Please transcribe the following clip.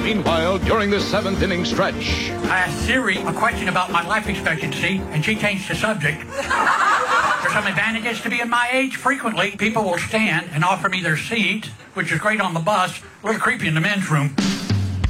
Meanwhile, during the seventh inning stretch... I asked Siri a question about my life expectancy, and she changed the subject. There's some advantages to being my age. Frequently, people will stand and offer me their seat, which is great on the bus, a little creepy in the men's room.